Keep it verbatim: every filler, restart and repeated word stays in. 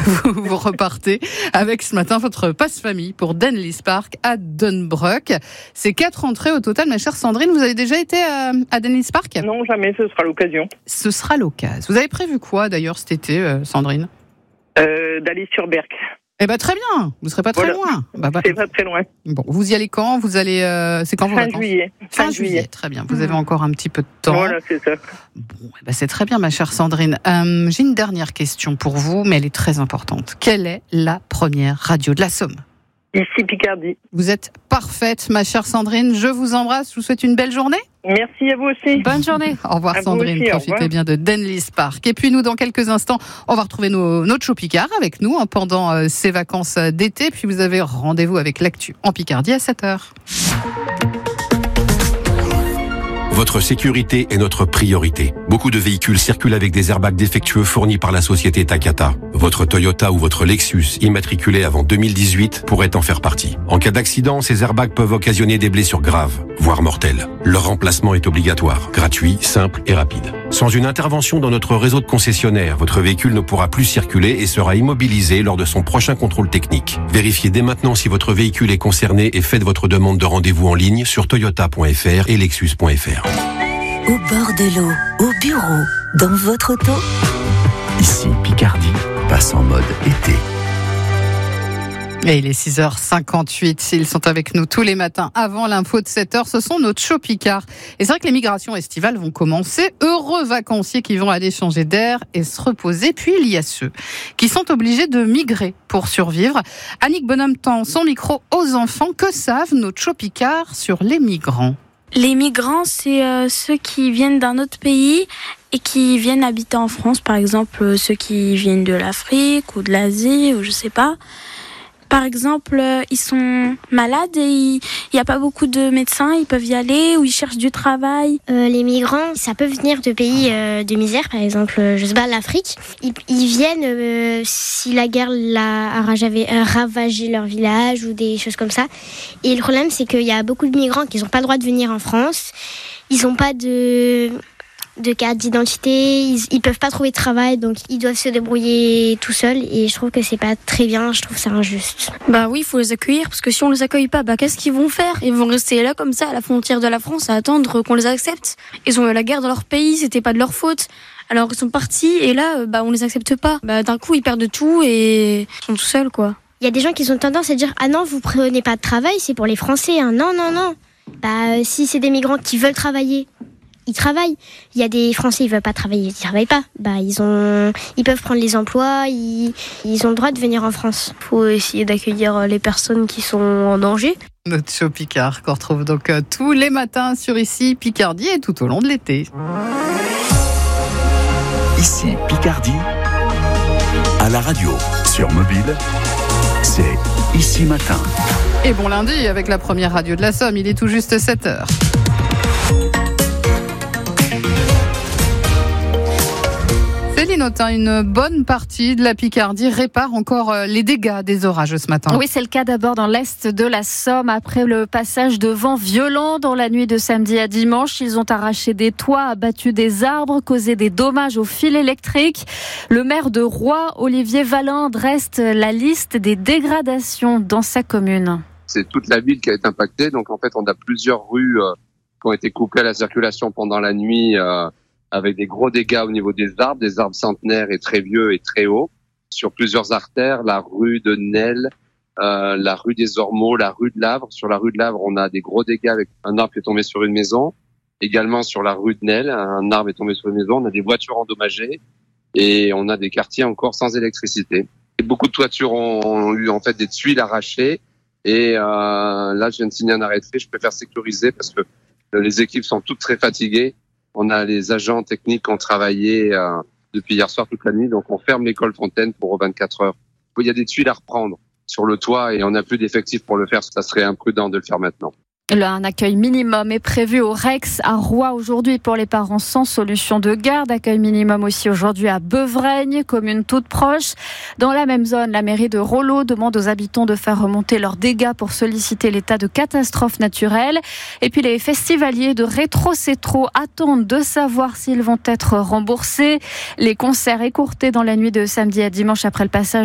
vous, vous repartez avec ce matin votre passe-famille pour Denlis Park à Dunbrook. C'est quatre entrées au total, ma chère Sandrine. Vous avez déjà été à, à Denlis Park ? Non, jamais, ce sera l'occasion. Ce sera l'occasion. Vous avez prévu quoi d'ailleurs cet été, euh, Sandrine ? euh, D'aller sur Berck. Eh ben très bien, vous serez pas très voilà. loin. Bah, bah, c'est pas très loin. Bon, vous y allez quand ? Vous allez, euh, c'est quand vos Fin vacances ? juillet. Fin, Fin juillet. juillet. Très bien. Vous avez encore un petit peu de temps. Voilà, c'est ça. Bon, eh ben c'est très bien, ma chère Sandrine. Euh, j'ai une dernière question pour vous, mais elle est très importante. Quelle est la première radio de la Somme ? Ici Picardie. Vous êtes parfaite, ma chère Sandrine. Je vous embrasse. Je vous souhaite une belle journée. Merci à vous aussi. Bonne journée. Au revoir, à Sandrine. Aussi, Profitez bien de Denlis Park. Et puis nous, dans quelques instants, on va retrouver nos, notre show Picard avec nous hein, pendant euh, ces vacances d'été. Puis vous avez rendez-vous avec l'actu en Picardie à sept heures. Votre sécurité est notre priorité. Beaucoup de véhicules circulent avec des airbags défectueux fournis par la société Takata. Votre Toyota ou votre Lexus, immatriculé avant deux mille dix-huit, pourrait en faire partie. En cas d'accident, ces airbags peuvent occasionner des blessures graves, voire mortelles. Leur remplacement est obligatoire, gratuit, simple et rapide. Sans une intervention dans notre réseau de concessionnaires, votre véhicule ne pourra plus circuler et sera immobilisé lors de son prochain contrôle technique. Vérifiez dès maintenant si votre véhicule est concerné et faites votre demande de rendez-vous en ligne sur toyota point f r et lexus point f r. Au bord de l'eau, au bureau, dans votre auto. Ici, Picardie passe en mode été. Et il est six heures cinquante-huit. Ils sont avec nous tous les matins avant l'info de sept heures. Ce sont nos show Picard. Et c'est vrai que les migrations estivales vont commencer. Heureux vacanciers qui vont aller changer d'air et se reposer. Puis il y a ceux qui sont obligés de migrer pour survivre. Annick Bonhomme tend son micro aux enfants. Que savent nos show Picard sur les migrants ? Les migrants, c'est euh, ceux qui viennent d'un autre pays et qui viennent habiter en France, par exemple euh, ceux qui viennent de l'Afrique ou de l'Asie, ou je sais pas. Par exemple, euh, ils sont malades et il n'y a pas beaucoup de médecins, ils peuvent y aller ou ils cherchent du travail. Euh, les migrants, ça peut venir de pays euh, de misère, par exemple, euh, je sais pas, l'Afrique. Ils, ils viennent euh, si la guerre l'a a ravagé, a ravagé leur village ou des choses comme ça. Et le problème, c'est qu'il y a beaucoup de migrants qui n'ont pas le droit de venir en France. Ils n'ont pas de... de carte d'identité, ils, ils peuvent pas trouver de travail, donc ils doivent se débrouiller tout seuls et je trouve que c'est pas très bien, je trouve ça injuste. Bah oui, il faut les accueillir parce que si on les accueille pas, bah qu'est-ce qu'ils vont faire ? Ils vont rester là comme ça à la frontière de la France à attendre qu'on les accepte. Ils ont eu la guerre dans leur pays, c'était pas de leur faute. Alors ils sont partis et là bah on les accepte pas. Bah d'un coup ils perdent tout et ils sont tout seuls quoi. Il y a des gens qui ont tendance à dire ah non, vous prenez pas de travail, c'est pour les Français hein. Non non non. Bah si c'est des migrants qui veulent travailler, ils travaillent. Il y a des Français, ils veulent pas travailler, ils travaillent pas. Bah, ils ont, ils peuvent prendre les emplois, ils, ils ont le droit de venir en France. Faut essayer d'accueillir les personnes qui sont en danger. Notre show Picard qu'on retrouve donc euh, tous les matins sur Ici Picardie et tout au long de l'été. Ici Picardie, à la radio, sur mobile, c'est Ici Matin. Et bon lundi avec la première radio de la Somme, il est tout juste sept heures. Céline Autain, une bonne partie de la Picardie répare encore les dégâts des orages ce matin. Oui, c'est le cas d'abord dans l'est de la Somme. Après le passage de vents violents dans la nuit de samedi à dimanche, ils ont arraché des toits, abattu des arbres, causé des dommages aux fils électriques. Le maire de Roy, Olivier Valin, dresse la liste des dégradations dans sa commune. C'est toute la ville qui a été impactée. Donc en fait, on a plusieurs rues euh, qui ont été coupées à la circulation pendant la nuit euh, avec des gros dégâts au niveau des arbres, des arbres centenaires et très vieux et très hauts. Sur plusieurs artères, la rue de Nesle, euh, la rue des Ormeaux, la rue de Lavre. Sur la rue de Lavre, on a des gros dégâts avec un arbre qui est tombé sur une maison. Également sur la rue de Nesle, un arbre est tombé sur une maison. On a des voitures endommagées et on a des quartiers encore sans électricité. Et beaucoup de toitures ont, ont eu en fait des tuiles arrachées. Et euh, là, je viens de signer un arrêté. Je préfère sécuriser parce que les équipes sont toutes très fatiguées. On a les agents techniques qui ont travaillé euh, depuis hier soir toute la nuit. Donc, on ferme l'école Fontaine pour vingt-quatre heures. Il y a des tuiles à reprendre sur le toit et on n'a plus d'effectifs pour le faire. Ça serait imprudent de le faire maintenant. Un accueil minimum est prévu au Rex à Roy aujourd'hui pour les parents sans solution de garde. Accueil minimum aussi aujourd'hui à Beuvreigne, commune toute proche. Dans la même zone, la mairie de Rollo demande aux habitants de faire remonter leurs dégâts pour solliciter l'état de catastrophe naturelle. Et puis les festivaliers de Rétro-Cétro attendent de savoir s'ils vont être remboursés. Les concerts écourtés dans la nuit de samedi à dimanche après le passage